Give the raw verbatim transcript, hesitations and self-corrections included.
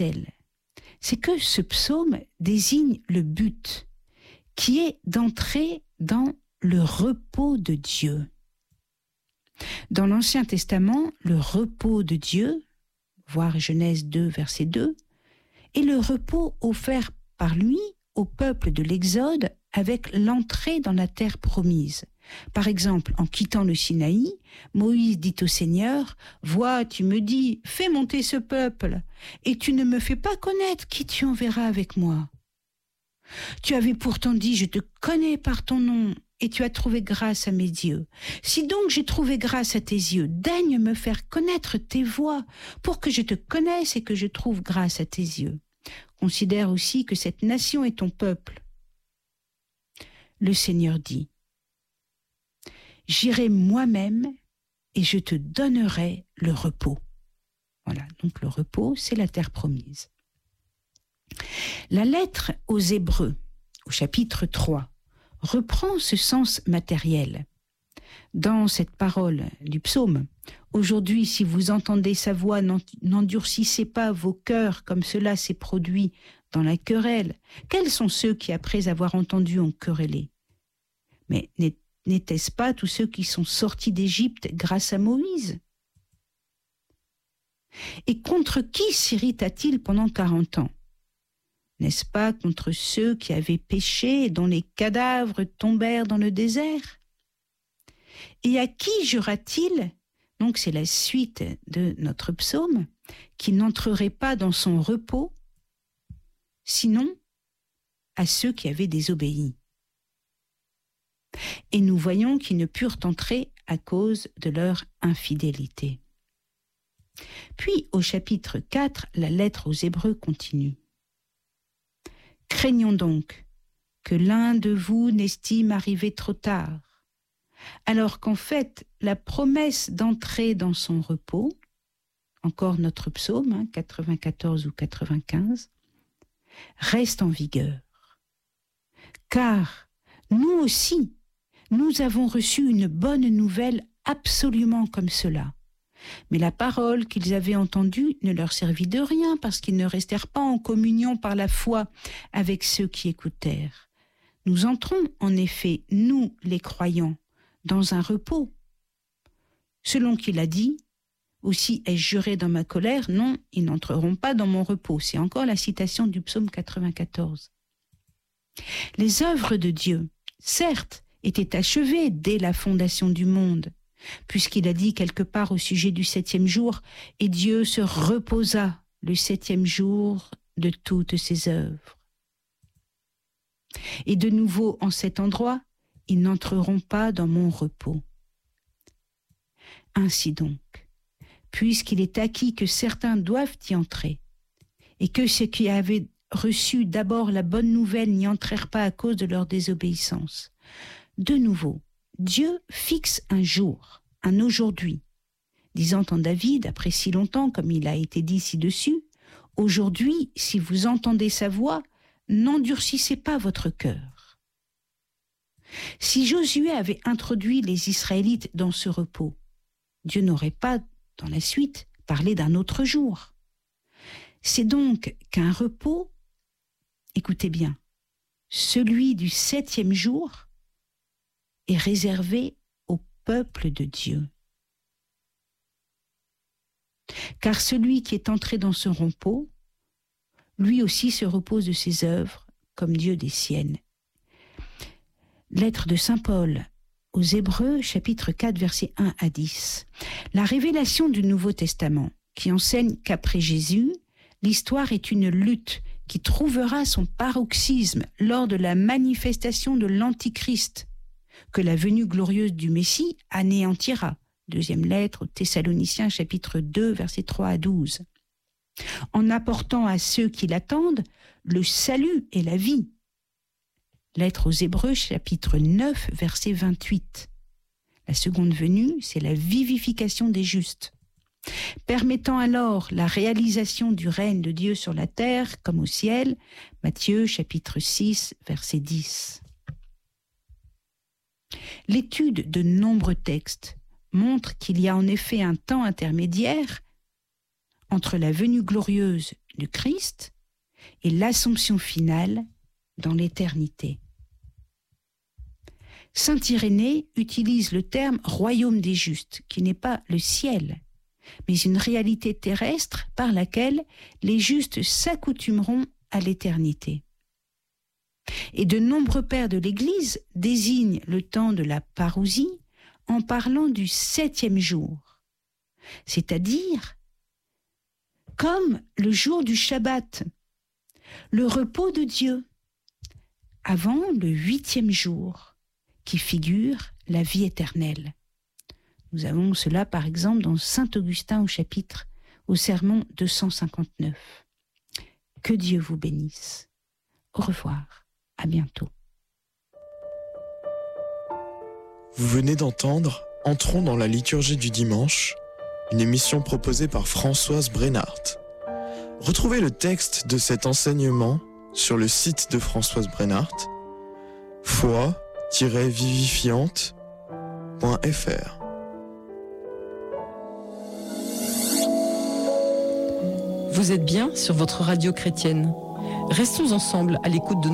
c'est que ce psaume désigne le but, qui est d'entrer dans le repos de Dieu. Dans l'Ancien Testament, le repos de Dieu, voir Genèse deux, verset deux, est le repos offert par lui au peuple de l'Exode avec l'entrée dans la terre promise. Par exemple, en quittant le Sinaï, Moïse dit au Seigneur, « Vois, tu me dis, fais monter ce peuple, et tu ne me fais pas connaître qui tu enverras avec moi. Tu avais pourtant dit, je te connais par ton nom, et tu as trouvé grâce à mes yeux. Si donc j'ai trouvé grâce à tes yeux, daigne me faire connaître tes voies, pour que je te connaisse et que je trouve grâce à tes yeux. Considère aussi que cette nation est ton peuple. » Le Seigneur dit, « J'irai moi-même et je te donnerai le repos. » Voilà, donc le repos, c'est la terre promise. La lettre aux Hébreux, au chapitre trois, reprend ce sens matériel. Dans cette parole du psaume, « Aujourd'hui, si vous entendez sa voix, n'endurcissez pas vos cœurs comme cela s'est produit dans la querelle. Quels sont ceux qui, après avoir entendu, ont querellé? Mais n'étaient-ce pas tous ceux qui sont sortis d'Égypte grâce à Moïse? Et contre qui s'irrita-t-il pendant quarante ans? N'est-ce pas contre ceux qui avaient péché et dont les cadavres tombèrent dans le désert? Et à qui jura-t-il? Donc c'est la suite de notre psaume, qui n'entrerait pas dans son repos, sinon à ceux qui avaient désobéi. Et nous voyons qu'ils ne purent entrer à cause de leur infidélité. Puis au chapitre quatre, la lettre aux Hébreux continue. Craignons donc que l'un de vous n'estime arriver trop tard, alors qu'en fait, la promesse d'entrer dans son repos, encore notre psaume, hein, quatre-vingt-quatorze ou quatre-vingt-quinze, reste en vigueur. Car nous aussi, nous avons reçu une bonne nouvelle absolument comme cela. Mais la parole qu'ils avaient entendue ne leur servit de rien parce qu'ils ne restèrent pas en communion par la foi avec ceux qui écoutèrent. Nous entrons en effet, nous les croyants, dans un repos. Selon qu'il a dit, aussi ai-je juré dans ma colère, non, ils n'entreront pas dans mon repos. C'est encore la citation du psaume quatre-vingt-quatorze. Les œuvres de Dieu, certes, étaient achevées dès la fondation du monde, puisqu'il a dit quelque part au sujet du septième jour, « Et Dieu se reposa le septième jour de toutes ses œuvres. » Et de nouveau, en cet endroit, ils n'entreront pas dans mon repos. Ainsi donc, puisqu'il est acquis que certains doivent y entrer, et que ceux qui avaient reçu d'abord la bonne nouvelle n'y entrèrent pas à cause de leur désobéissance, de nouveau, Dieu fixe un jour, un aujourd'hui, disant en David, après si longtemps comme il a été dit ci-dessus, « Aujourd'hui, si vous entendez sa voix, n'endurcissez pas votre cœur. » Si Josué avait introduit les Israélites dans ce repos, Dieu n'aurait pas, dans la suite, parlé d'un autre jour. C'est donc qu'un repos, écoutez bien, celui du septième jour, est réservé au peuple de Dieu. Car celui qui est entré dans ce repos, lui aussi se repose de ses œuvres, comme Dieu des siennes. Lettre de saint Paul aux Hébreux, chapitre quatre, versets un à dix. La révélation du Nouveau Testament, qui enseigne qu'après Jésus, l'histoire est une lutte qui trouvera son paroxysme lors de la manifestation de l'Antichrist, que la venue glorieuse du Messie anéantira. Deuxième lettre aux Thessaloniciens, chapitre deux, versets trois à douze. En apportant à ceux qui l'attendent le salut et la vie. Lettre aux Hébreux, chapitre neuf, verset vingt-huit. La seconde venue, c'est la vivification des justes, permettant alors la réalisation du règne de Dieu sur la terre comme au ciel. Matthieu, chapitre six, verset dix. L'étude de nombreux textes montre qu'il y a en effet un temps intermédiaire entre la venue glorieuse du Christ et l'assomption finale dans l'éternité. Saint Irénée utilise le terme « royaume des justes », qui n'est pas le ciel, mais une réalité terrestre par laquelle les justes s'accoutumeront à l'éternité. Et de nombreux pères de l'Église désignent le temps de la parousie en parlant du septième jour, c'est-à-dire comme le jour du Shabbat, le repos de Dieu, avant le huitième jour, qui figure la vie éternelle. Nous avons cela par exemple dans Saint Augustin au chapitre, au sermon deux cent cinquante-neuf. Que Dieu vous bénisse. Au revoir, à bientôt. Vous venez d'entendre Entrons dans la liturgie du dimanche, une émission proposée par Françoise Brennart. Retrouvez le texte de cet enseignement sur le site de Françoise Brennart, foi tiret vivifiante point f r. Vous êtes bien sur votre radio chrétienne. Restons ensemble à l'écoute de